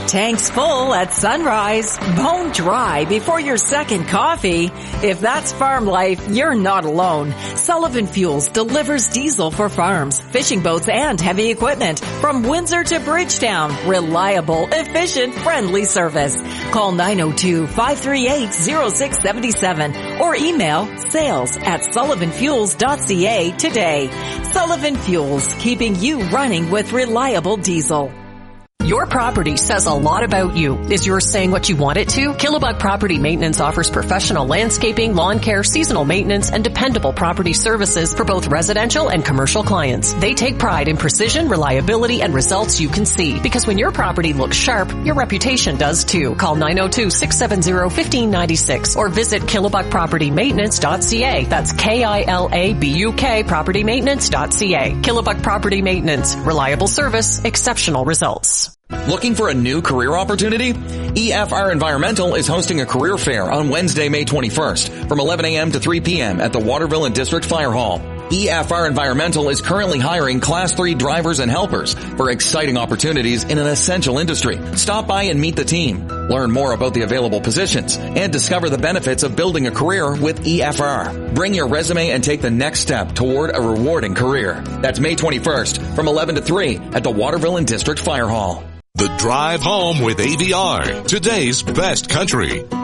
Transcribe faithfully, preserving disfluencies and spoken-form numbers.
Tanks full at sunrise, bone dry before your second coffee. If that's farm life, you're not alone. Sullivan Fuels delivers diesel for farms, fishing boats, and heavy equipment from Windsor to Bridgetown. Reliable, efficient, friendly service. Call nine oh two, five three eight, oh six seven seven or email sales at sullivan fuels dot c a today. Sullivan Fuels, keeping you running with reliable diesel. Your property says a lot about you. Is yours saying what you want it to? Killebug Property Maintenance offers professional landscaping, lawn care, seasonal maintenance, and dependable property services for both residential and commercial clients. They take pride in precision, reliability, and results you can see. Because when your property looks sharp, your reputation does too. Call nine oh two, six seven oh, one five nine six or visit killebug property maintenance dot c a. That's K I L A B U K property maintenance dot c a. Killebug Property Maintenance. Reliable service, exceptional results. Looking for a new career opportunity? E F R Environmental is hosting a career fair on Wednesday, May twenty-first from eleven a.m. to three p.m. at the Waterville and District Fire Hall. E F R Environmental is currently hiring Class three drivers and helpers for exciting opportunities in an essential industry. Stop by and meet the team. Learn more about the available positions and discover the benefits of building a career with E F R. Bring your resume and take the next step toward a rewarding career. That's May twenty-first from eleven to three at the Waterville and District Fire Hall. The Drive Home with A V R, today's best country.